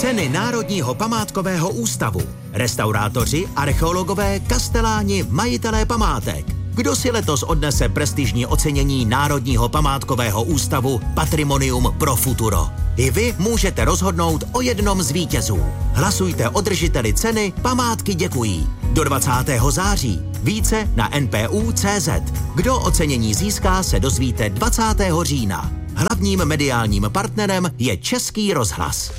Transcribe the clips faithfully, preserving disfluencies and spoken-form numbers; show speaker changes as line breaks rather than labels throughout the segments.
Ceny Národního památkového ústavu. Restaurátoři, archeologové, kasteláni, majitelé památek. Kdo si letos odnese prestižní ocenění Národního památkového ústavu Patrimonium pro futuro? I vy můžete rozhodnout o jednom z vítězů. Hlasujte o držiteli ceny Památky děkují. Do dvacátého září. Více na en pé ú tečka cé zet. Kdo ocenění získá, se dozvíte dvacátého října. Hlavním mediálním partnerem je Český rozhlas.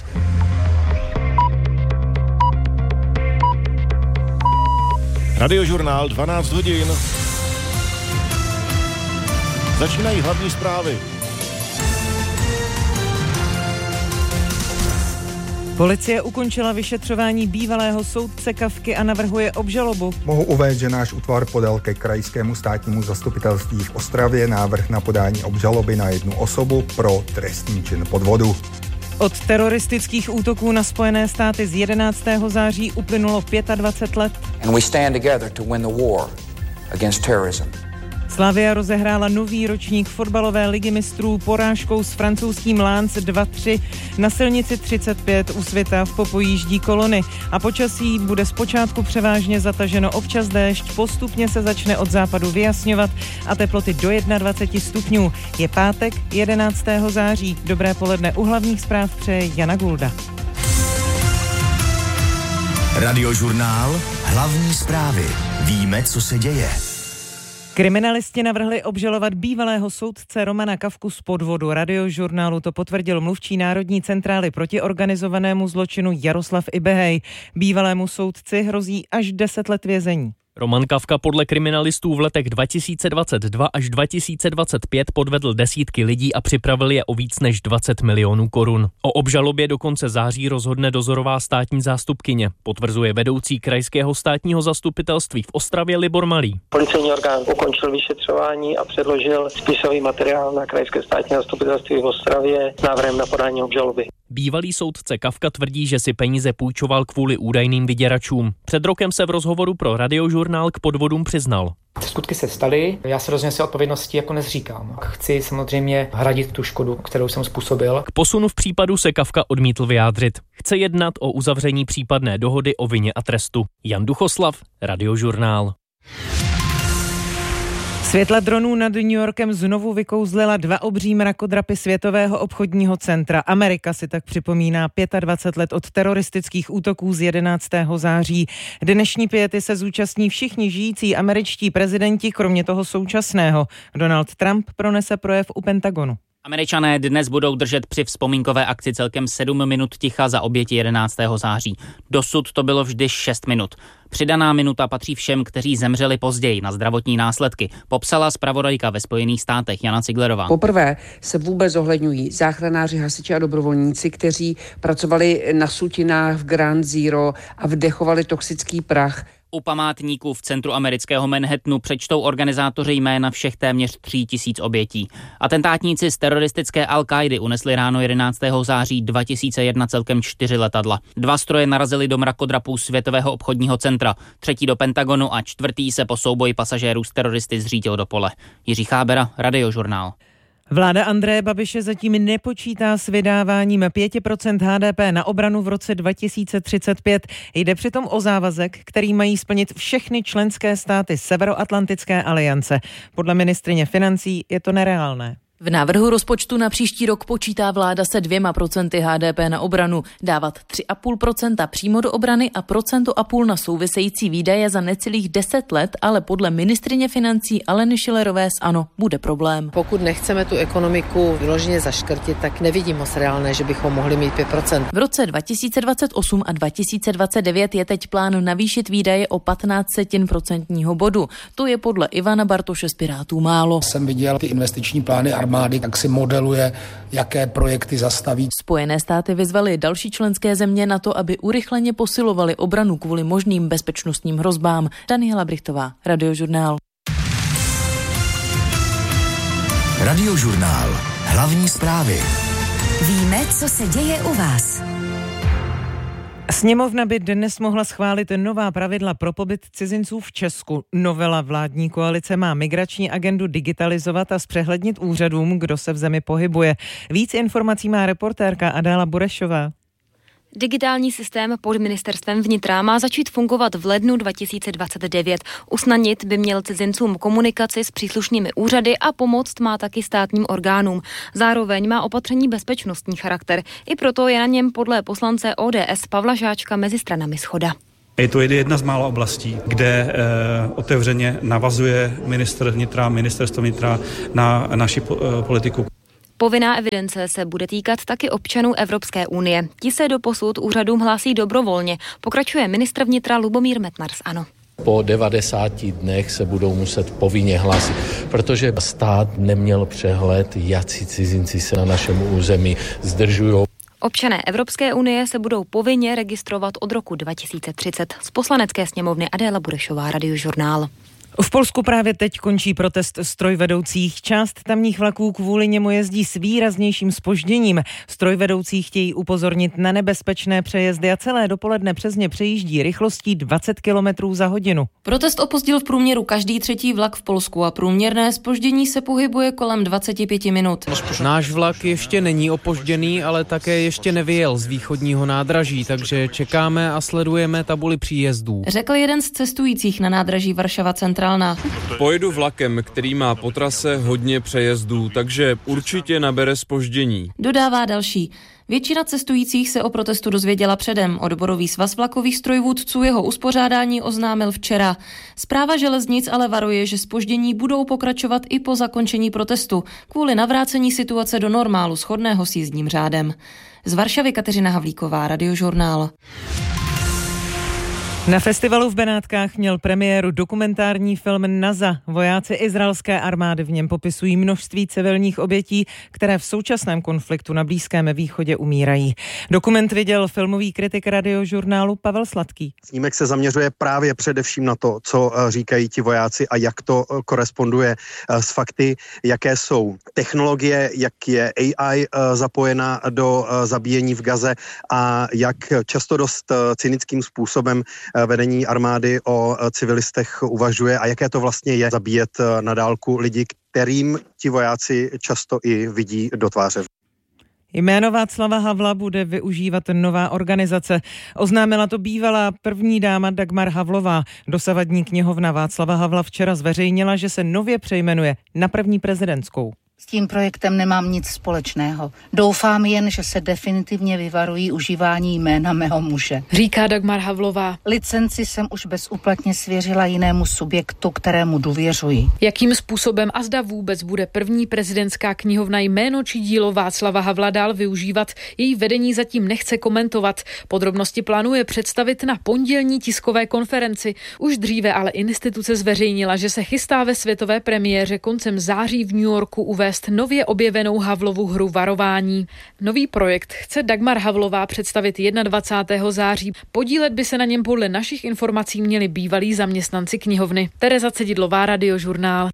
Radiožurnál dvanáct hodin. Začínají hlavní zprávy.
Policie ukončila vyšetřování bývalého soudce Kafky a navrhuje obžalobu.
Mohu uvést, že náš útvar podal ke krajskému státnímu zastupitelství v Ostravě návrh na podání obžaloby na jednu osobu pro trestný čin podvodu.
Od teroristických útoků na Spojené státy z jedenáctého září uplynulo dvacet pět let.
And we stand together to win the war against terrorism.
Slavia rozehrála nový ročník fotbalové ligy mistrů porážkou s francouzským Lens dva tři. Na silnici třicet pět u Svitav popojíždí kolony a počasí bude zpočátku převážně zataženo, občas déšť, postupně se začne od západu vyjasňovat a teploty do dvacet jedna stupňů. Je pátek jedenáctého září. Dobré poledne, u hlavních zpráv přeje Jana Gulda.
Radiožurnál Hlavní zprávy. Víme, co se děje.
Kriminalisti navrhli obžalovat bývalého soudce Romana Kafku z podvodu. Radiožurnálu to potvrdil mluvčí Národní centrály proti organizovanému zločinu Jaroslav Ibehej. Bývalému soudci hrozí až deset let vězení.
Roman Kafka podle kriminalistů v letech dva tisíce dvacet dva až dva tisíce dvacet pět podvedl desítky lidí a připravil je o víc než dvacet milionů korun. O obžalobě do konce září rozhodne dozorová státní zástupkyně, potvrzuje vedoucí krajského státního zastupitelství v Ostravě Libor Malý.
Policejní orgán ukončil vyšetřování a předložil spisový materiál na krajské státní zastupitelství v Ostravě s návrhem na podání obžaloby.
Bývalý soudce Kafka tvrdí, že si peníze půjčoval kvůli údajným vyděračům. Před rokem se v rozhovoru pro Radiožurnál k podvodům přiznal.
Skutky se staly, já se rozhodně si odpovědnosti jako nezříkám. Chci samozřejmě hradit tu škodu, kterou jsem způsobil.
K posunu v případu se Kafka odmítl vyjádřit. Chce jednat o uzavření případné dohody o vině a trestu. Jan Duchoslav, Radiožurnál.
Světla dronů nad New Yorkem znovu vykouzlila dva obří mrakodrapy Světového obchodního centra. Amerika si tak připomíná dvacet pět let od teroristických útoků z jedenáctého září. Dnešní piety se zúčastní všichni žijící američtí prezidenti, kromě toho současného. Donald Trump pronese projev u Pentagonu.
Američané dnes budou držet při vzpomínkové akci celkem sedm minut ticha za oběti jedenáctého září. Dosud to bylo vždy šest minut. Přidaná minuta patří všem, kteří zemřeli později na zdravotní následky, popsala zpravodajka ve Spojených státech Jana Ciglerová.
Poprvé se vůbec zohledňují záchranáři, hasiči a dobrovolníci, kteří pracovali na sutinách v Ground Zero a vdechovali toxický prach.
U památníků v centru amerického Manhattanu přečtou organizátoři jména všech téměř tří tisíc obětí. Atentátníci z teroristické Al-Káidy unesli ráno jedenáctého září dva tisíce jedna celkem čtyři letadla. Dva stroje narazily do mrakodrapů Světového obchodního centra, třetí do Pentagonu a čtvrtý se po souboji pasažérů s teroristy zřítil do pole. Jiří Chábera, Radiožurnál.
Vláda Andreje Babiše zatím nepočítá s vydáváním pět procent há dé pé na obranu v roce dva tisíce třicet pět. Jde přitom o závazek, který mají splnit všechny členské státy Severoatlantické aliance. Podle ministryně financí je to nereálné.
V návrhu rozpočtu na příští rok počítá vláda se dvěma procenty há dé pé na obranu, dávat tři a půl procenta přímo do obrany a procento a půl na související výdaje za necelých deset let, ale podle ministryně financí Aleny Schillerové z ANO bude problém.
Pokud nechceme tu ekonomiku vyloženě zaškrtit, tak nevidím moc reálné, že bychom mohli mít pět procent.
V roce dva tisíce dvacet osm a dva tisíce dvacet devět je teď plán navýšit výdaje o patnáct setin procentního bodu. To je podle Ivana Bartoše z Pirátů málo.
Jsem viděl ty investiční plány armády, tak si modeluje, jaké projekty zastaví.
Spojené státy vyzvaly další členské země na to, aby urychleně posilovaly obranu kvůli možným bezpečnostním hrozbám. Daniela Brichtová, Radiožurnál.
Radiožurnál. Hlavní zprávy.
Víme, co se děje u vás.
Sněmovna by dnes mohla schválit nová pravidla pro pobyt cizinců v Česku. Novela vládní koalice má migrační agendu digitalizovat a zpřehlednit úřadům, kdo se v zemi pohybuje. Víc informací má reportérka Adéla Burešová.
Digitální systém pod ministerstvem vnitra má začít fungovat v lednu dva tisíce dvacet devět. Usnadnit by měl cizincům komunikaci s příslušnými úřady a pomoct má taky státním orgánům. Zároveň má opatření bezpečnostní charakter. I proto je na něm podle poslance O D S Pavla Žáčka mezi stranami shoda.
Je to jedna z mála oblastí, kde e, otevřeně navazuje ministr vnitra, ministerstvo vnitra na naši po, e, politiku.
Povinná evidence se bude týkat taky občanů Evropské unie. Ti se doposud úřadům hlásí dobrovolně, pokračuje ministr vnitra Lubomír Metnar z ANO.
Po devadesáti dnech se budou muset povinně hlásit, protože stát neměl přehled, jací cizinci se na našem území zdržují.
Občané Evropské unie se budou povinně registrovat od roku dva tisíce třicet. Z Poslanecké sněmovny Adéla Burešová, Radiožurnál.
V Polsku právě teď končí protest strojvedoucích. Část tamních vlaků kvůli němu jezdí s výraznějším zpožděním. Strojvedoucí chtějí upozornit na nebezpečné přejezdy a celé dopoledne přes ně přejíždí rychlostí dvacet kilometrů za hodinu.
Protest opozdil v průměru každý třetí vlak v Polsku a průměrné zpoždění se pohybuje kolem dvacet pět minut.
Náš vlak ještě není opožděný, ale také ještě nevyjel z východního nádraží, takže čekáme a sledujeme tabuli příjezdů.
Řekl jeden z cestujících na nádraží Varšava Centrálna.
Pojedu vlakem, který má po trase hodně přejezdů, takže určitě nabere zpoždění.
Dodává další. Většina cestujících se o protestu dozvěděla předem. Odborový svaz vlakových strojvůdců jeho uspořádání oznámil včera. Správa železnic ale varuje, že zpoždění budou pokračovat i po zakončení protestu kvůli navrácení situace do normálu shodného s jízdním řádem. Z Varšavy Kateřina Havlíková, Radiožurnál.
Na festivalu v Benátkách měl premiéru dokumentární film Naza. Vojáci izraelské armády v něm popisují množství civilních obětí, které v současném konfliktu na Blízkém východě umírají. Dokument viděl filmový kritik Radiožurnálu Pavel Sladký.
Snímek se zaměřuje právě především na to, co říkají ti vojáci a jak to koresponduje s fakty, jaké jsou technologie, jak je A I zapojena do zabíjení v Gaze a jak často dost cynickým způsobem vedení armády o civilistech uvažuje a jaké to vlastně je zabíjet na dálku lidi, kterým ti vojáci často i vidí do tváře.
Jméno Václava Havla bude využívat nová organizace. Oznámila to bývalá první dáma Dagmar Havlová. Dosavadní knihovna Václava Havla včera zveřejnila, že se nově přejmenuje na první prezidentskou.
S tím projektem nemám nic společného. Doufám jen, že se definitivně vyvarují užívání jména mého muže.
Říká Dagmar Havlová.
Licenci jsem už bezúplatně svěřila jinému subjektu, kterému důvěřuji.
Jakým způsobem a zda vůbec bude první prezidentská knihovna jméno či dílo Václava Havla dál využívat, její vedení zatím nechce komentovat. Podrobnosti plánuje představit na pondělní tiskové konferenci. Už dříve ale instituce zveřejnila, že se chystá ve světové premiéře koncem září v New Yorku uvést nově objevenou Havlovu hru Varování. Nový projekt chce Dagmar Havlová představit dvacátého prvního září. Podílet by se na něm podle našich informací měli bývalí zaměstnanci knihovny. Tereza Cedidlová, Radiožurnál.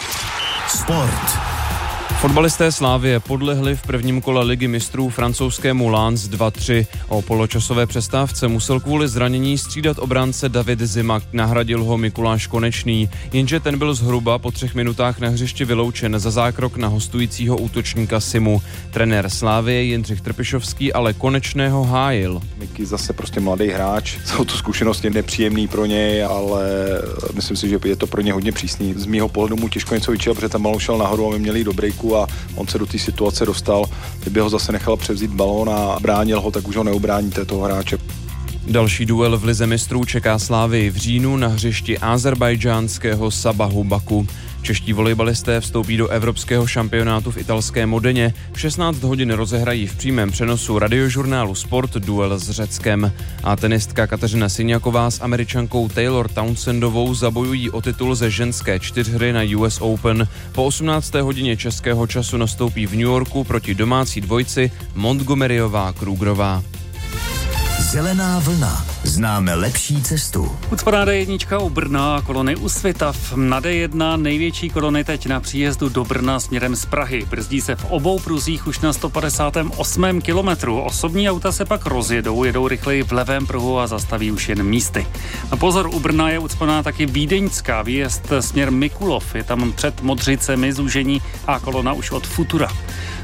Sport. Fotbalisté Slavie podlehli v prvním kole ligy mistrů francouzskému Lens dva tři. O poločasové přestávce musel kvůli zranění střídat obránce David Zimak, nahradil ho Mikuláš Konečný, jenže ten byl zhruba po třech minutách na hřišti vyloučen za zákrok na hostujícího útočníka Simu. Trenér Slavie Jindřich Trpišovský ale Konečného hájil.
Miky zase prostě mladý hráč, jsou to zkušenosti nepříjemný pro něj, ale myslím si, že je to pro ně hodně přísný. Z mýho pohledu mu těžko něco vyčítat, protože tam malou šel nahoru a my měli do breaku a on se do té situace dostal. Kdyby ho zase nechal převzít balón a bránil ho, tak už ho neubráníte toho hráče.
Další duel v lize mistrů čeká Slavii v říjnu na hřišti azerbajdžánského Sabahu Baku. Čeští volejbalisté vstoupí do evropského šampionátu v italské Modeně. V šestnáct hodin rozehrají v přímém přenosu Radiožurnálu Sport duel s Řeckem. A tenistka Kateřina Syňaková s Američankou Taylor Townsendovou zabojují o titul ze ženské čtyřhry na U S Open. Po osmnácté hodině českého času nastoupí v New Yorku proti domácí dvojci Montgomeryová Krugerová.
Zelená vlna. Známe lepší cestu.
Ucpaná D jedna u Brna a kolony u Svitav. Na D jedna největší kolony teď na příjezdu do Brna směrem z Prahy. Brzdí se v obou pruzích už na sto padesátém osmém kilometru. Osobní auta se pak rozjedou, jedou rychleji v levém pruhu a zastaví už jen místy. A pozor, u Brna je ucpaná taky vídeňská. Výjezd směr Mikulov. Je tam před Modřicemi zúžení a kolona už od Futura.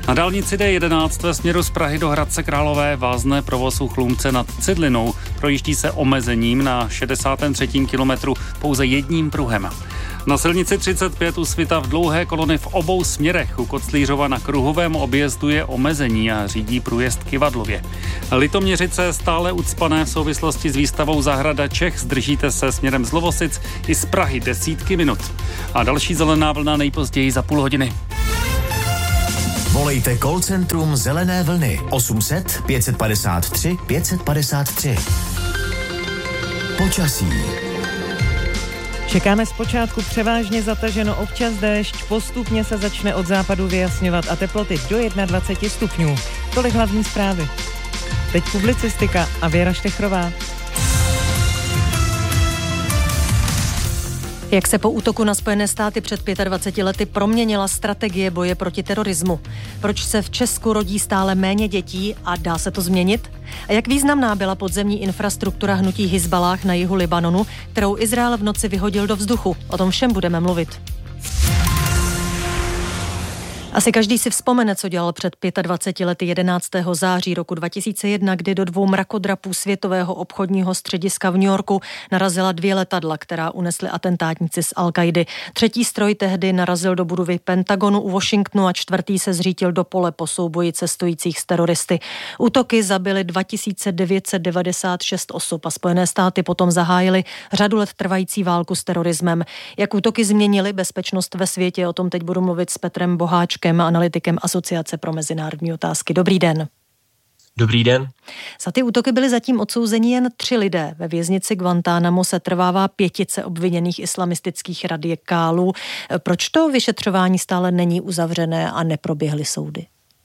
Na dálnici D jedenáct ve směru z Prahy do Hradce Králové vázne provoz u Chlumce nad Cidlinou. Projíždí se omezením na šedesátém třetím kilometru pouze jedním pruhem. Na silnici třicet pět u Svitav dlouhé kolony v obou směrech. U Koclířova na kruhovém objezdu je omezení a řídí průjezd Kyvadlově. Litoměřice stále ucpané v souvislosti s výstavou Zahrada Čech. Zdržíte se směrem z Lovosic i z Prahy desítky minut. A další zelená vlna nejpozději za půl hodiny.
Volejte call centrum Zelené vlny osm set pět padesát tři pět padesát tři. Počasí.
Čekáme zpočátku převážně zataženo, občas déšť, postupně se začne od západu vyjasňovat a teploty do dvacet jedna stupňů. Tolik hlavní zprávy. Teď publicistika a Věra Štechrová.
Jak se po útoku na Spojené státy před dvaceti pěti lety proměnila strategie boje proti terorismu? Proč se v Česku rodí stále méně dětí a dá se to změnit? A jak významná byla podzemní infrastruktura hnutí Hizballáh na jihu Libanonu, kterou Izrael v noci vyhodil do vzduchu? O tom všem budeme mluvit. Asi každý si vzpomene, co dělal před dvaceti pěti lety jedenáctého září roku dva tisíce jedna, kdy do dvou mrakodrapů Světového obchodního střediska v New Yorku narazila dvě letadla, která unesly atentátníci z Al-Kaidy. Třetí stroj tehdy narazil do budovy Pentagonu u Washingtonu a čtvrtý se zřítil do pole po souboji cestujících s teroristy. Útoky zabily dva tisíce devět set devadesát šest osob a Spojené státy potom zahájily řadu let trvající válku s terorismem. Jak útoky změnily bezpečnost ve světě, o tom teď budu mluvit s Petrem Boháčkem, analytikem Asociace pro mezinárodní otázky. Dobrý den.
Dobrý den.
Za ty útoky byli zatím odsouzeni jen tři lidé. Ve věznici Guantánamo se trvává pětice obviněných islamistických radikálů. Proč to vyšetřování stále není uzavřené a neproběhly soudy?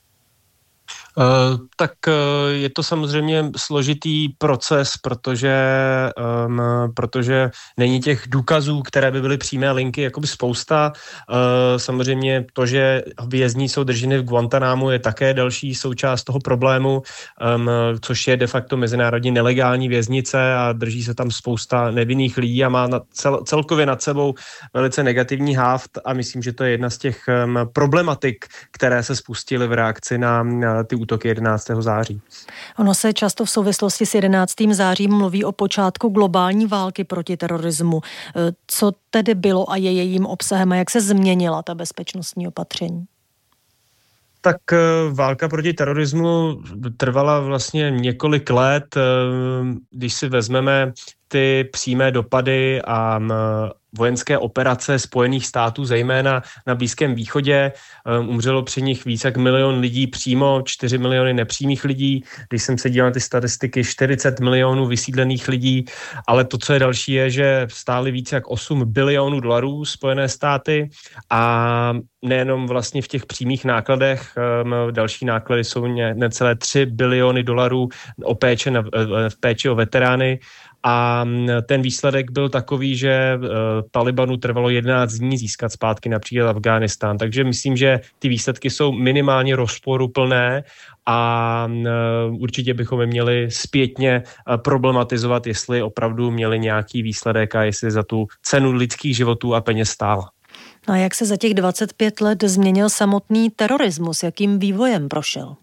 Uh, tak uh, je to samozřejmě složitý proces, protože, um, protože není těch důkazů, které by byly přímé linky, jakoby spousta. Uh, samozřejmě to, že vězni jsou drženy v Guantanámu, je také další součást toho problému, um, což je de facto mezinárodní nelegální věznice a drží se tam spousta nevinných lidí a má nad cel, celkově nad sebou velice negativní háft a myslím, že to je jedna z těch um, problematik, které se spustily v reakci na, na ty útoky jedenáctého září.
Ono se často v souvislosti s jedenáctým zářím mluví o počátku globální války proti terorismu. Co tedy bylo a je jejím obsahem a jak se změnila ta bezpečnostní opatření?
Tak válka proti terorismu trvala vlastně několik let. Když si vezmeme ty přímé dopady a vojenské operace Spojených států, zejména na Blízkém východě. Umřelo při nich více jak milion lidí přímo, čtyři miliony nepřímých lidí. Když jsem se díval na ty statistiky, čtyřicet milionů vysídlených lidí, ale to, co je další, je, že stály více jak osm bilionů dolarů Spojené státy a nejenom vlastně v těch přímých nákladech, další náklady jsou necelé tři biliony dolarů o péče na, v péči o veterány. A ten výsledek byl takový, že uh, Talibanu trvalo jedenáct dní získat zpátky například Afghánistán. Takže myslím, že ty výsledky jsou minimálně rozporuplné a uh, určitě bychom je měli zpětně uh, problematizovat, jestli opravdu měli nějaký výsledek a jestli za tu cenu lidských životů a peněz stála.
A jak se za těch dvacet pět let změnil samotný terorismus? Jakým vývojem prošel?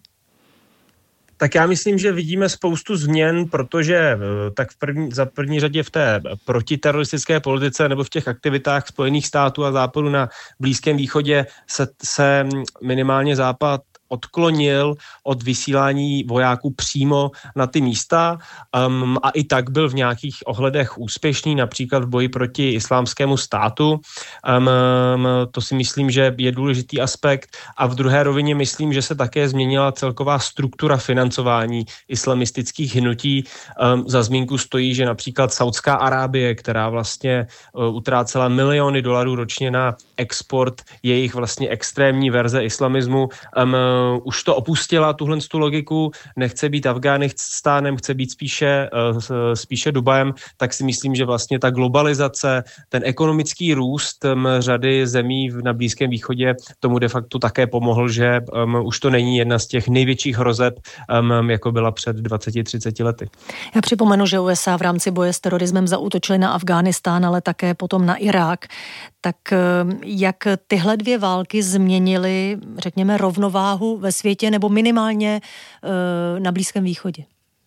Tak já myslím, že vidíme spoustu změn, protože tak v první, za první řadě v té protiteroristické politice nebo v těch aktivitách Spojených států a Západu na Blízkém východě se, se minimálně Západ odklonil od vysílání vojáků přímo na ty místa um, a i tak byl v nějakých ohledech úspěšný, například v boji proti islámskému státu. Um, to si myslím, že je důležitý aspekt. A v druhé rovině myslím, že se také změnila celková struktura financování islamistických hnutí. Um, za zmínku stojí, že například Saudská Arábie, která vlastně uh, utrácela miliony dolarů ročně na export jejich vlastně extrémní verze islamismu, um, Uh, už to opustila, tuhle tu logiku, nechce být Afghánistánem, chce být spíše, uh, spíše Dubajem, tak si myslím, že vlastně ta globalizace, ten ekonomický růst um, řady zemí na Blízkém východě tomu de facto také pomohl, že um, už to není jedna z těch největších hrozeb, um, jako byla před dvaceti třiceti lety.
Já připomenu, že U S A v rámci boje s terorismem zaútočili na Afghánistán, ale také potom na Irák. Tak jak tyhle dvě války změnily, řekněme, rovnováhu spolu ve světě nebo minimálně uh, na Blízkém východě?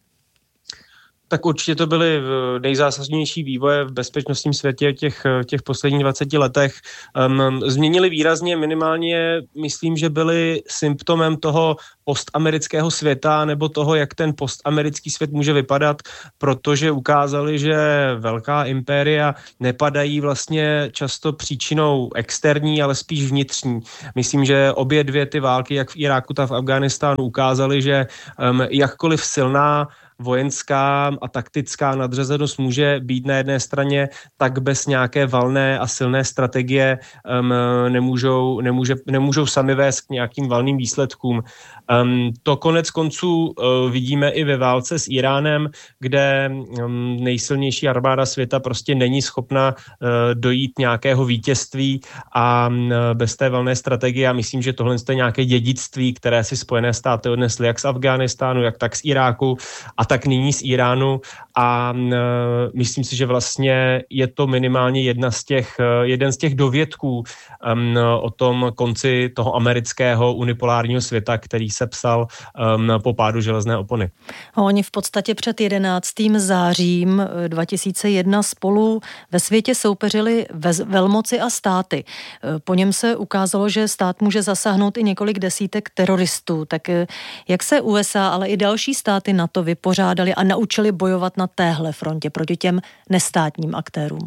Tak určitě to byly nejzásadnější vývoje v bezpečnostním světě těch, těch posledních dvaceti letech. Um, změnili výrazně, minimálně myslím, že byly symptomem toho postamerického světa nebo toho, jak ten postamerický svět může vypadat, protože ukázali, že velká impéria nepadají vlastně často příčinou externí, ale spíš vnitřní. Myslím, že obě dvě ty války, jak v Iráku, tak v Afghánistánu, ukázaly, že um, jakkoliv silná vojenská a taktická nadřazenost může být na jedné straně, tak bez nějaké valné a silné strategie um, nemůžou, nemůže, nemůžou sami vést k nějakým valným výsledkům. Um, to konec konců uh, vidíme i ve válce s Iránem, kde um, nejsilnější armáda světa prostě není schopna uh, dojít nějakého vítězství a um, bez té valné strategie. Já myslím, že tohle je nějaké dědictví, které si Spojené státy odnesly jak z Afghánistánu, jak tak z Iráku a tak nyní z Iránu a uh, myslím si, že vlastně je to minimálně jedna z těch, uh, jeden z těch dovědků um, o tom konci toho amerického unipolárního světa, který se psal um, po pádu železné opony.
Oni v podstatě před jedenáctým zářím dva tisíce jedna spolu ve světě soupeřili velmoci a státy. Po něm se ukázalo, že stát může zasáhnout i několik desítek teroristů. Tak jak se U S A, ale i další státy NATO vypořádali a naučili bojovat na téhle frontě proti těm nestátním aktérům?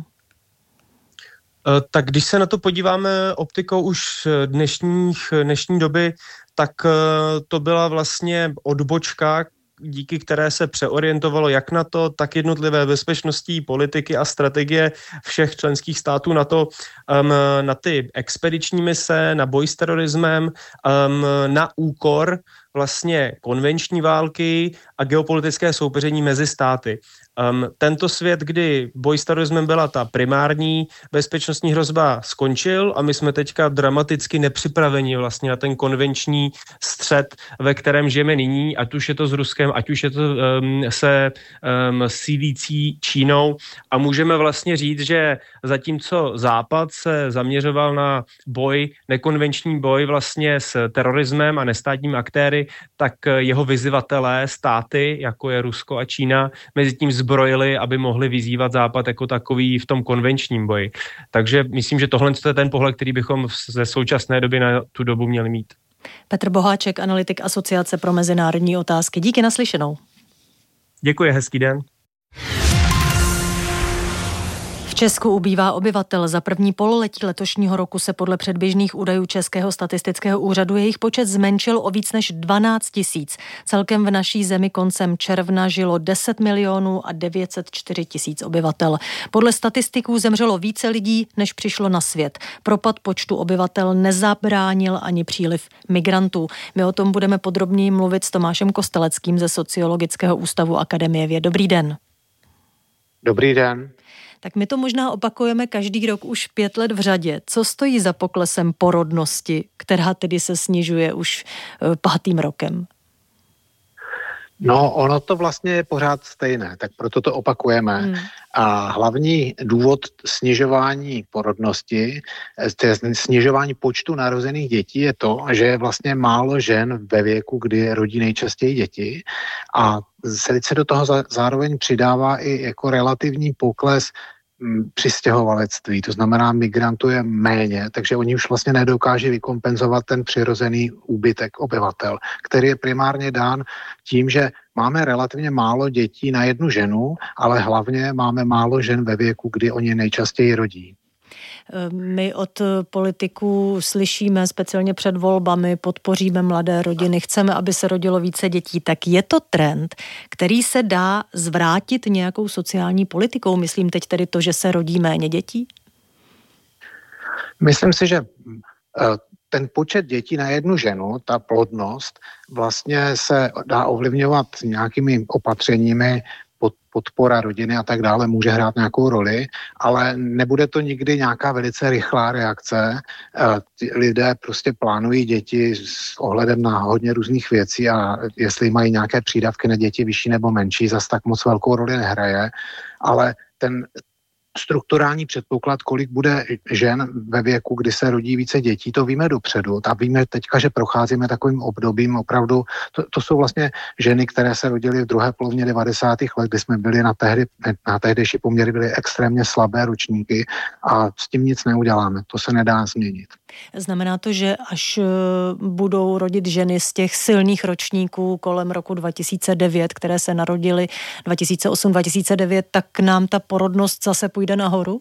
Tak když se na to podíváme optikou už dnešních, dnešní doby, tak to byla vlastně odbočka, díky které se přeorientovalo jak NATO, tak jednotlivé bezpečnostní politiky a strategie všech členských států NATO um, na ty expediční mise, na boj s terorismem, um, na úkor vlastně konvenční války a geopolitické soupeření mezi státy. Um, tento svět, kdy boj s terorismem byla ta primární bezpečnostní hrozba, skončil a my jsme teďka dramaticky nepřipraveni vlastně na ten konvenční střet, ve kterém žijeme nyní, ať už je to s Ruskem, ať už je to um, se um, sílící Čínou a můžeme vlastně říct, že zatímco Západ se zaměřoval na boj, nekonvenční boj vlastně s terorismem a nestátními aktéry, tak jeho vyzývatelé, státy, jako je Rusko a Čína, mezi tím zbrojili, aby mohli vyzývat Západ jako takový v tom konvenčním boji. Takže myslím, že tohle je ten pohled, který bychom ze současné doby na tu dobu měli mít.
Petr Boháček, analytik Asociace pro mezinárodní otázky. Díky, naslyšenou.
Děkuji, hezký den.
V Česku ubývá obyvatel. Za první pololetí letošního roku se podle předběžných údajů Českého statistického úřadu jejich počet zmenšil o víc než dvanáct tisíc. Celkem v naší zemi koncem června žilo deset milionů a devět set čtyři tisíc obyvatel. Podle statistiků zemřelo více lidí, než přišlo na svět. Propad počtu obyvatel nezabránil ani příliv migrantů. My o tom budeme podrobněji mluvit s Tomášem Kosteleckým ze Sociologického ústavu Akademie věd. Dobrý den.
Dobrý den.
Tak my to možná opakujeme každý rok už pět let v řadě. Co stojí za poklesem porodnosti, která tedy se snižuje už pátým rokem?
No, ono to vlastně je pořád stejné, tak proto to opakujeme. Hmm. A hlavní důvod snižování porodnosti, snižování počtu narozených dětí je to, že je vlastně málo žen ve věku, kdy rodí nejčastěji děti a se do toho zároveň přidává i jako relativní pokles přistěhovalectví, to znamená migrantů je méně, takže oni už vlastně nedokáží vykompenzovat ten přirozený úbytek obyvatel, který je primárně dán tím, že máme relativně málo dětí na jednu ženu, ale hlavně máme málo žen ve věku, kdy oni nejčastěji rodí.
My od politiků slyšíme speciálně před volbami, podpoříme mladé rodiny, chceme, aby se rodilo více dětí. Tak je to trend, který se dá zvrátit nějakou sociální politikou? Myslím teď tedy to, že se rodí méně dětí?
Myslím si, že ten počet dětí na jednu ženu, ta plodnost, vlastně se dá ovlivňovat nějakými opatřeními, podpora rodiny a tak dále může hrát nějakou roli, ale nebude to nikdy nějaká velice rychlá reakce. Lidé prostě plánují děti s ohledem na hodně různých věcí a jestli mají nějaké přídavky na děti vyšší nebo menší, zas tak moc velkou roli nehraje, ale ten strukturální předpoklad, kolik bude žen ve věku, kdy se rodí více dětí, to víme dopředu. A víme teďka, že procházíme takovým obdobím opravdu, to, to jsou vlastně ženy, které se rodily v druhé polovině devadesátých let, kdy jsme byli na tehdy, na tehdejší poměry byly extrémně slabé ročníky a s tím nic neuděláme. To se nedá změnit.
Znamená to, že až budou rodit ženy z těch silných ročníků kolem roku dva tisíce devět, které se narodily dva tisíce osm dva tisíce devět, tak nám ta porodnost zase půjde nahoru?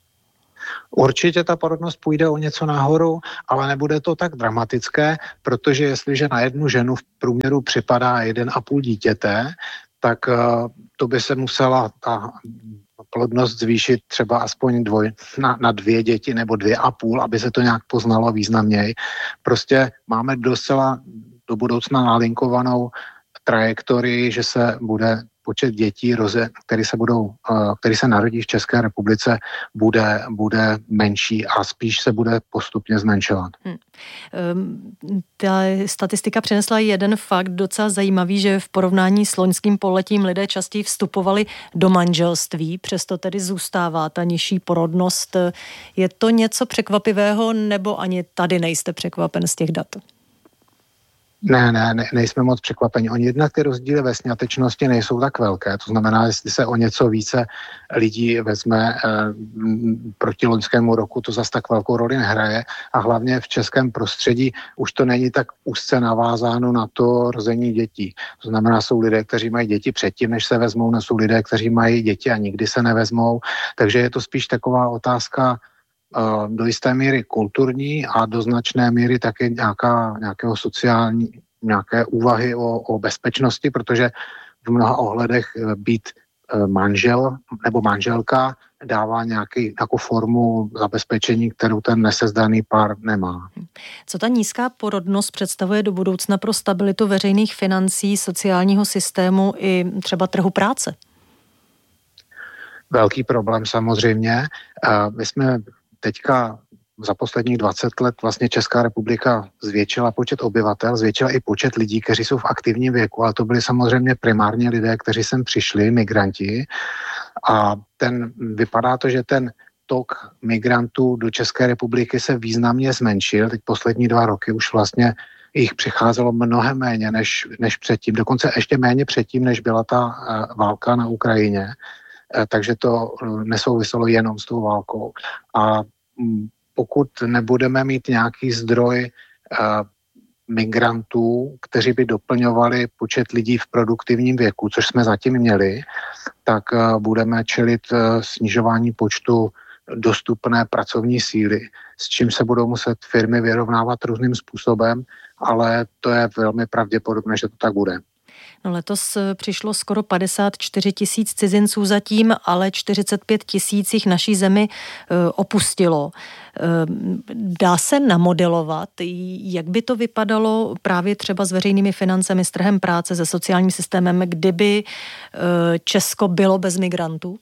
Určitě ta porodnost půjde o něco nahoru, ale nebude to tak dramatické, protože jestliže na jednu ženu v průměru připadá jeden a půl dítěte, tak to by se musela ta plodnost zvýšit třeba aspoň dvoj, na, na dvě děti nebo dvě a půl, aby se to nějak poznalo významněji. Prostě máme docela do budoucna nalinkovanou trajektorii, že se bude počet dětí, roze, který se budou, který se narodí v České republice, bude, bude menší a spíš se bude postupně zmenšovat. Hmm.
Ta statistika přinesla jeden fakt docela zajímavý, že v porovnání s loňským poletím lidé častěji vstupovali do manželství, přesto tedy zůstává ta nižší porodnost. Je to něco překvapivého, nebo ani tady nejste překvapen z těch dat?
Ne, ne, ne, nejsme moc překvapeni. Oni jednak ty rozdíly ve sňatečnosti nejsou tak velké. To znamená, jestli se o něco více lidí vezme e, proti loňskému roku, to zas tak velkou roli nehraje. A hlavně v českém prostředí už to není tak úzce navázáno na to rození dětí. To znamená, jsou lidé, kteří mají děti předtím, než se vezmou, nebo jsou lidé, kteří mají děti a nikdy se nevezmou. Takže je to spíš taková otázka do jisté míry kulturní a do značné míry také nějaká, nějakého sociální, nějaké úvahy o, o bezpečnosti, protože v mnoha ohledech být manžel nebo manželka dává nějaký, nějakou formu zabezpečení, kterou ten nesezdaný pár nemá.
Co ta nízká porodnost představuje do budoucna pro stabilitu veřejných financí, sociálního systému i třeba trhu práce?
Velký problém samozřejmě. My jsme teďka za posledních dvacet let vlastně Česká republika zvětšila počet obyvatel, zvětšila i počet lidí, kteří jsou v aktivním věku, ale to byli samozřejmě primárně lidé, kteří sem přišli, migranti. A ten, vypadá to, že ten tok migrantů do České republiky se významně zmenšil. Teď poslední dva roky už vlastně jich přicházelo mnohem méně než, než předtím, dokonce ještě méně předtím, než byla ta uh, válka na Ukrajině. Takže to nesouviselo jenom s tou válkou. A pokud nebudeme mít nějaký zdroj migrantů, kteří by doplňovali počet lidí v produktivním věku, což jsme zatím měli, tak budeme čelit snižování počtu dostupné pracovní síly, s čím se budou muset firmy vyrovnávat různým způsobem, ale to je velmi pravděpodobné, že to tak bude.
No, letos přišlo skoro padesát čtyři tisíc cizinců zatím, ale čtyřicet pět tisíc jich naší zemi opustilo. Dá se namodelovat, jak by to vypadalo právě třeba s veřejnými financemi, s trhem práce, se sociálním systémem, kdyby Česko bylo bez migrantů?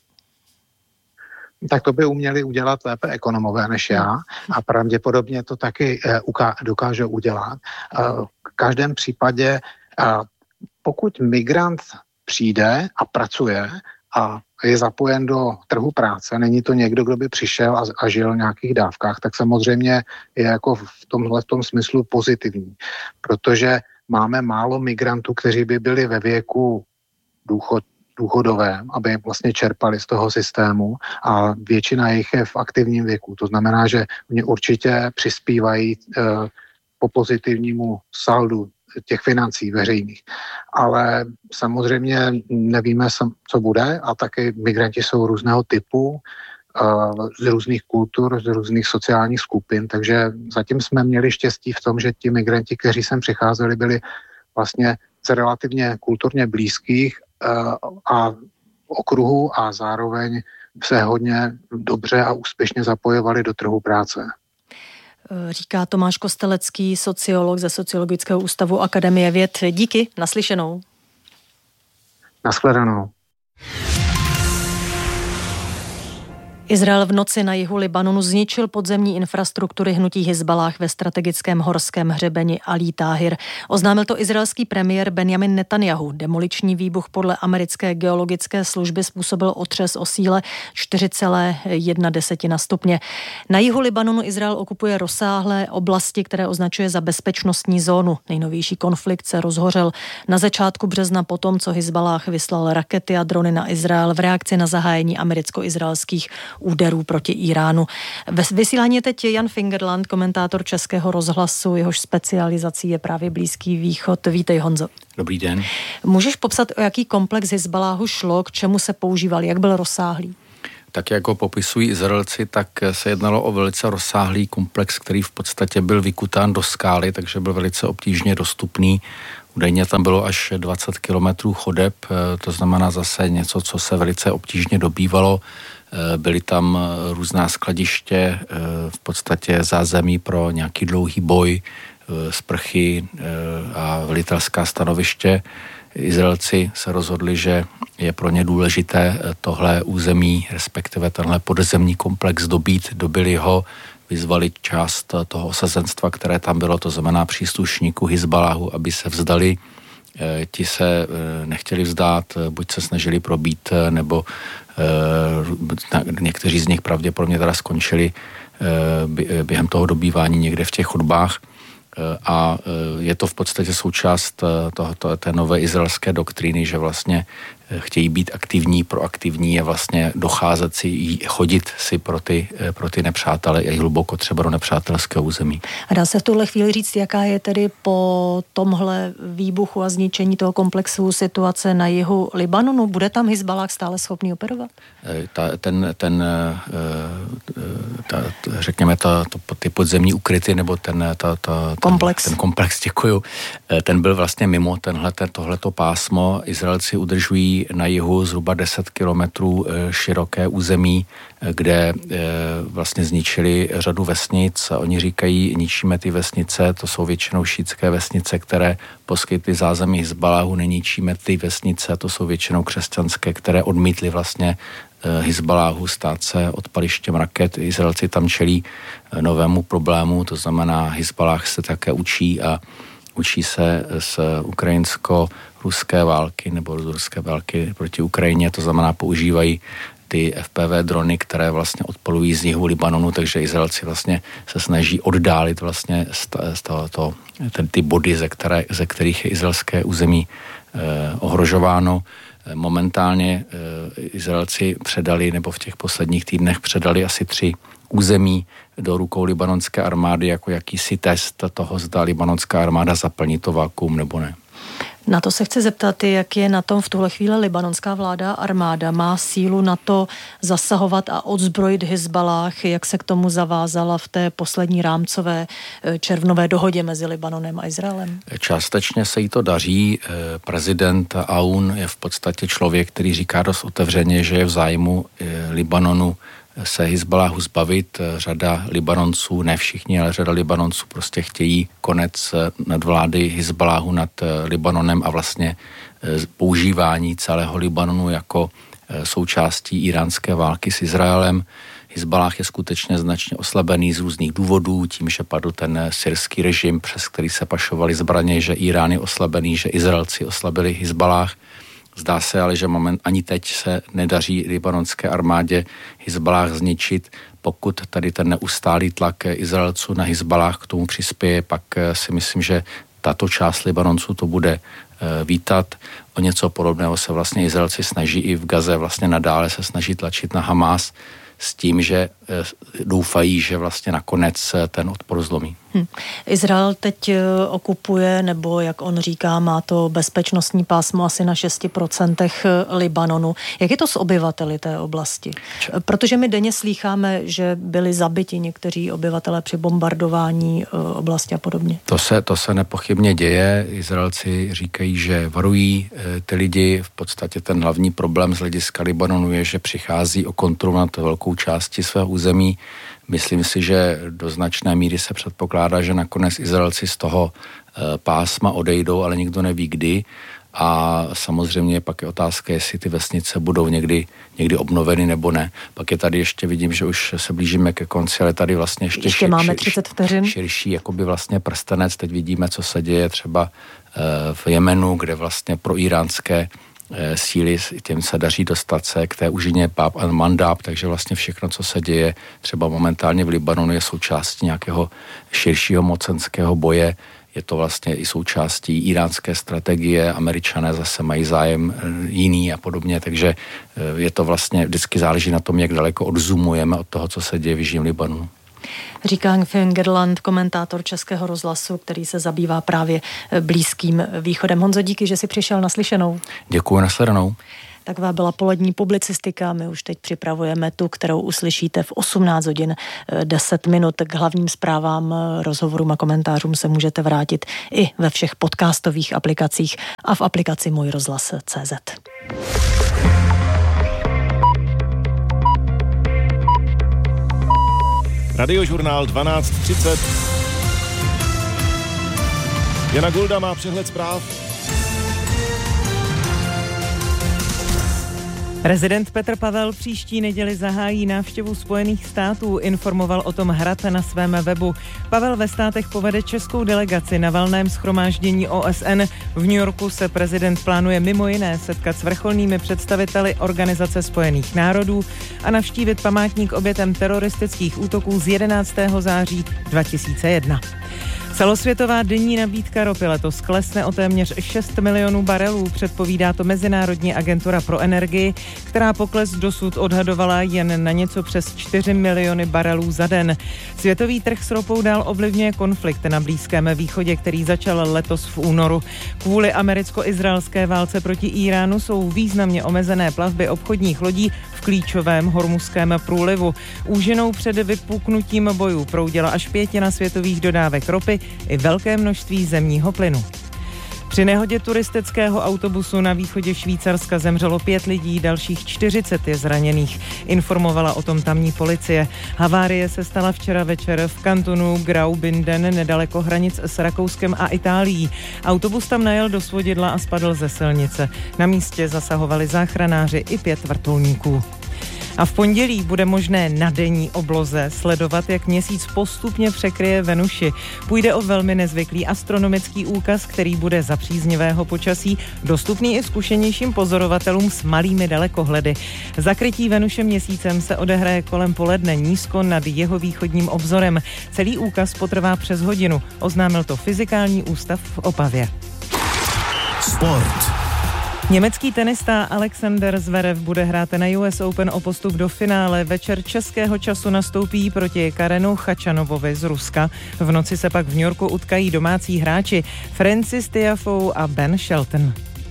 Tak to by uměli udělat lépe ekonomové než já a pravděpodobně to taky dokážou udělat. V každém případě pokud migrant přijde a pracuje a je zapojen do trhu práce, není to někdo, kdo by přišel a, a žil v nějakých dávkách, tak samozřejmě je jako v tomhle v tom smyslu pozitivní, protože máme málo migrantů, kteří by byli ve věku důchod, důchodovém, aby vlastně čerpali z toho systému a většina jich je v aktivním věku. To znamená, že oni určitě přispívají eh, po pozitivnímu saldu těch financí veřejných. Ale samozřejmě nevíme, co bude a taky migranti jsou různého typu, z různých kultur, z různých sociálních skupin, takže zatím jsme měli štěstí v tom, že ti migranti, kteří sem přicházeli, byli vlastně z relativně kulturně blízkých a okruhů a zároveň se hodně dobře a úspěšně zapojovali do trhu práce.
Říká Tomáš Kostelecký, sociolog ze Sociologického ústavu Akademie věd. Díky, naslyšenou.
Nashledanou.
Izrael v noci na jihu Libanonu zničil podzemní infrastruktury hnutí Hizballáh ve strategickém horském hřebeni Alí Táhir. Oznámil to izraelský premiér Benjamin Netanjahu. Demoliční výbuch podle americké geologické služby způsobil otřes o síle čtyři celá jedna stupně. Na jihu Libanonu Izrael okupuje rozsáhlé oblasti, které označuje za bezpečnostní zónu. Nejnovější konflikt se rozhořel na začátku března potom, co Hizballáh vyslal rakety a drony na Izrael v reakci na zahájení americko-izraelských úderů proti Iránu. Ve vysílání je teď Jan Fingerland, komentátor Českého rozhlasu, jehož specializací je právě Blízký východ. Vítej, Honzo.
Dobrý den.
Můžeš popsat, o jaký komplex Hizballáhu šlo, k čemu se používal, jak byl rozsáhlý?
Tak jako popisují Izraelci, tak se jednalo o velice rozsáhlý komplex, který v podstatě byl vykután do skály, takže byl velice obtížně dostupný. Údajně tam bylo až dvacet kilometrů chodeb, to znamená zase něco, co se velice obtížně dobývalo. Byly tam různá skladiště, v podstatě zázemí pro nějaký dlouhý boj, sprchy a velitelská stanoviště. Izraelci se rozhodli, že je pro ně důležité tohle území, respektive tenhle podzemní komplex dobít, dobili ho, vyzvali část toho osazenstva, které tam bylo, to znamená příslušníků Hizballáhu, aby se vzdali. Ti se nechtěli vzdát, buď se snažili probít, nebo někteří z nich pravděpodobně teda skončili během toho dobývání někde v těch chodbách. A je to v podstatě součást tohoto, té nové izraelské doktríny, že vlastně chtějí být aktivní, proaktivní a vlastně docházet si, chodit si pro ty, pro ty nepřátele i hluboko třeba do nepřátelského území.
A dá se v tuhle chvíli říct, jaká je tedy po tomhle výbuchu a zničení toho komplexu situace na jihu Libanonu? Bude tam Hizballáh stále schopný operovat?
Ta, ten, ten ta, řekněme, ta, to, ty podzemní ukryty, nebo ten, ta, ta,
komplex.
Ten, ten komplex, děkuju, ten byl vlastně mimo tenhle, tohleto pásmo. Izraelci udržují na jihu zhruba deset kilometrů široké území, kde vlastně zničili řadu vesnic. Oni říkají, ničíme ty vesnice, to jsou většinou šítské vesnice, které poskytly zázemí Hizballáhu, neničíme ty vesnice, to jsou většinou křesťanské, které odmítly vlastně Hizballáhu stát se odpalištěm raket. Izraelci tam čelí novému problému, to znamená, Hizballáh se také učí a učí se z ukrajinsko-ruské války nebo z ruské války proti Ukrajině, to znamená, používají ty F P V drony, které vlastně odpolují z jihu Libanonu, takže Izraelci vlastně se snaží oddálit vlastně z tohoto, ten, ty body, ze, které, ze kterých je izraelské území eh, ohrožováno. Momentálně eh, Izraelci předali, nebo v těch posledních týdnech předali asi tři území do rukou libanonské armády jako jakýsi test toho, zda libanonská armáda zaplní to vakuum nebo ne.
Na to se chci zeptat, jak je na tom v tuhle chvíli libanonská vláda armáda. Má sílu na to zasahovat a odzbrojit Hizballáh, jak se k tomu zavázala v té poslední rámcové červnové dohodě mezi Libanonem a Izraelem?
Částečně se jí to daří. Prezident Aoun je v podstatě člověk, který říká dost otevřeně, že je v zájmu Libanonu se Hizballáhu zbavit. Řada Libanonců, ne všichni, ale řada Libanonců prostě chtějí konec nadvlády Hizballáhu nad Libanonem a vlastně používání celého Libanonu jako součástí iránské války s Izraelem. Hizballáh je skutečně značně oslabený z různých důvodů, tím, že padl ten syrský režim, přes který se pašovaly zbraně, že Irán je oslabený, že Izraelci oslabili Hizballáh. Zdá se ale, že moment ani teď se nedaří libanonské armádě Hizballáh zničit. Pokud tady ten neustálý tlak Izraelců na Hizballáh k tomu přispěje, pak si myslím, že tato část Libanonců to bude vítat. O něco podobného se vlastně Izraelci snaží i v Gaze, vlastně nadále se snaží tlačit na Hamás s tím, že doufají, že vlastně nakonec ten odpor zlomí.
Hm. Izrael teď okupuje, nebo jak on říká, má to bezpečnostní pásmo asi na šest procent Libanonu. Jak je to s obyvateli té oblasti? Protože my denně slýcháme, že byli zabiti někteří obyvatelé při bombardování oblasti a podobně. To
se, to se nepochybně děje. Izraelci říkají, že varují ty lidi. V podstatě ten hlavní problém z hlediska Libanonu je, že přichází o kontrolu nad velkou částí svého území. Myslím si, že do značné míry se předpokládá, že nakonec Izraelci z toho pásma odejdou, ale nikdo neví kdy. a samozřejmě pak je otázka, jestli ty vesnice budou někdy, někdy obnoveny nebo ne. Pak je tady ještě, vidím, že už se blížíme ke konci, ale tady vlastně ještě,
ještě šir, máme třicet vteřin.
Širší jakoby vlastně prstenec. Teď vidíme, co se děje třeba v Jemenu, kde vlastně pro iránské síly, těm se daří dostat se k té úžině Bab a Mandab, takže vlastně všechno, co se děje třeba momentálně v Libanonu, je součástí nějakého širšího mocenského boje. Je to vlastně i součástí iránské strategie, Američané zase mají zájem jiný a podobně, takže je to vlastně, vždycky záleží na tom, jak daleko odzumujeme od toho, co se děje v jižním Libanonu.
Říká Fingerland, komentátor Českého rozhlasu, který se zabývá právě Blízkým východem. Honzo, díky, že jsi přišel na slyšenou.
Děkuji, nashledanou.
Taková byla polední publicistika. My už teď připravujeme tu, kterou uslyšíte v osmnáct hodin deset minut. K hlavním zprávám, rozhovorům a komentářům se můžete vrátit i ve všech podcastových aplikacích a v aplikaci Můj rozhlas tečka cé zet.
Radiožurnál dvanáct třicet. Jana Gulda má přehled zpráv.
Prezident Petr Pavel příští neděli zahájí návštěvu Spojených států, informoval o tom Hrad na svém webu. Pavel ve státech povede českou delegaci na valném shromáždění O S N. V New Yorku se prezident plánuje mimo jiné setkat s vrcholnými představiteli Organizace spojených národů a navštívit památník obětem teroristických útoků z jedenáctého září dva tisíce jedna. Celosvětová denní nabídka ropy letos klesne o téměř šest milionů barelů, předpovídá to Mezinárodní agentura pro energii, která pokles dosud odhadovala jen na něco přes čtyři miliony barelů za den. Světový trh s ropou dál ovlivňuje konflikt na Blízkém východě, který začal letos v únoru. Kvůli americko-izraelské válce proti Iránu jsou významně omezené plavby obchodních lodí v klíčovém hormuzském průlivu. Úžinou před vypuknutím bojů proudila až pětina světových dodávek ropy i velké množství zemního plynu. Při nehodě turistického autobusu na východě Švýcarska zemřelo pět lidí, dalších čtyřicet je zraněných. Informovala o tom tamní policie. Havárie se stala včera večer v kantonu Graubünden nedaleko hranic s Rakouskem a Itálií. Autobus tam najel do svodidla a spadl ze silnice. Na místě zasahovali záchranáři i pět vrtulníků. A v pondělí bude možné na denní obloze sledovat, jak měsíc postupně překryje Venuši. Půjde o velmi nezvyklý astronomický úkaz, který bude za příznivého počasí dostupný i zkušenějším pozorovatelům s malými dalekohledy. Zakrytí Venuše měsícem se odehraje kolem poledne nízko nad jeho východním obzorem. Celý úkaz potrvá přes hodinu, oznámil to Fyzikální ústav v Opavě.
Sport.
Německý tenista Alexander Zverev bude hrát na U S Open o postup do finále. Večer českého času nastoupí proti Karenu Chachanovovi z Ruska. V noci se pak v New Yorku utkají domácí hráči Francis Tiafoe a Ben Shelton.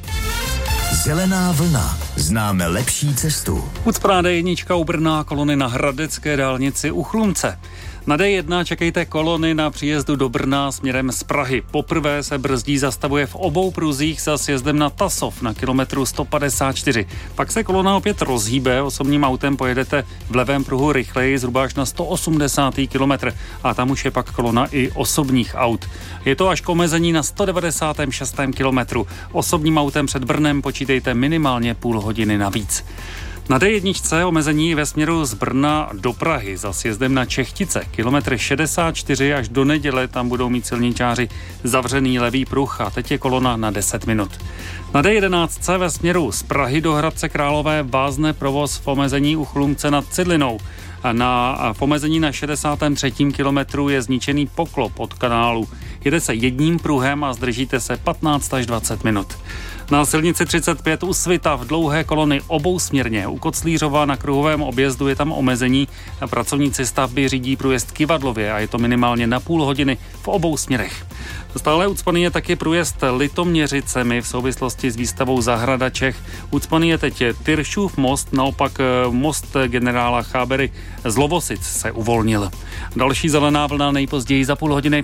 Zelená vlna. Známe lepší cestu.
Ucpaná D jedna u Brna, kolony na Hradecké dálnici u Chlumce. Na D jedna čekejte kolony na příjezdu do Brna směrem z Prahy. Poprvé se brzdí zastavuje v obou pruzích za sjezdem na Tasov na kilometru sto padesát čtyři. Pak se kolona opět rozhýbe, osobním autem pojedete v levém pruhu rychleji zhruba až na sto osmdesátý kilometr a tam už je pak kolona i osobních aut. Je to až k omezení na sto devadesátém šestém kilometru. Osobním autem před Brnem počítejte minimálně půl hodiny navíc. Na D jedna omezení ve směru z Brna do Prahy za sjezdem na Čechtice. Kilometr šedesát čtyři až do neděle, tam budou mít silničáři zavřený levý pruh a teď je kolona na deset minut. Na D jedenáct ve směru z Prahy do Hradce Králové vázne provoz v omezení u Chlumce nad Cidlinou. Na v omezení na šedesátém třetím kilometru je zničený poklop od kanálu. Jede se jedním pruhem a zdržíte se patnáct až dvacet minut. Na silnici třicet pět u Svita v dlouhé kolony obousměrně. U Koclířova na kruhovém objezdu je tam omezení. Pracovníci stavby řídí průjezd Kyvadlově a je to minimálně na půl hodiny v obou směrech. Stále ucpaný je taky průjezd Litoměřicemi v souvislosti s výstavou Zahrada Čech. Ucpaný je teď Tyršův most, naopak most generála Chábery z Lovosic se uvolnil. Další zelená vlna nejpozději za půl hodiny.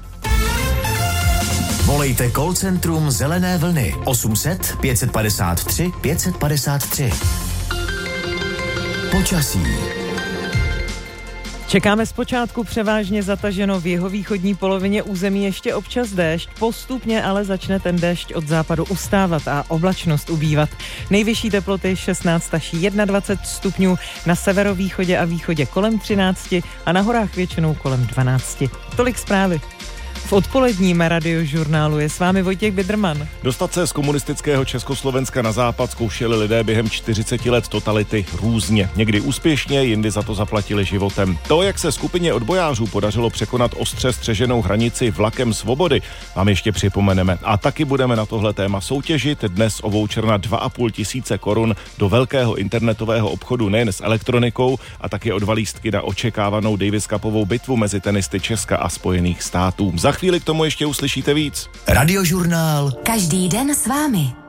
Volejte call centrum Zelené vlny osm set pět padesát tři pět padesát tři. Počasí.
Čekáme zpočátku převážně zataženo v jihovýchodní polovině území ještě občas déšť, postupně ale začne ten déšť od západu ustávat a oblačnost ubývat. Nejvyšší teploty šestnáct až dvacet jedna stupňů, na severovýchodě a východě kolem třináct a na horách většinou kolem dvanáct. Tolik zprávy. V odpoledním radiožurnálu je s vámi Vojtěch Bidrman.
Dostat se z komunistického Československa na západ zkoušeli lidé během čtyřiceti let totality různě. Někdy úspěšně, jindy za to zaplatili životem. To, jak se skupině odbojářů podařilo překonat ostře střeženou hranici vlakem svobody, vám ještě připomeneme. A taky budeme na tohle téma soutěžit. Dnes o voucher na dva a půl tisíce korun do velkého internetového obchodu nejen s elektronikou a taky o dva lístky na očekávanou Davis Cupovou bitvu mezi tenisty Česka a Spojených států. Za chvíli k tomu ještě uslyšíte víc.
Radiožurnál. Každý den s vámi.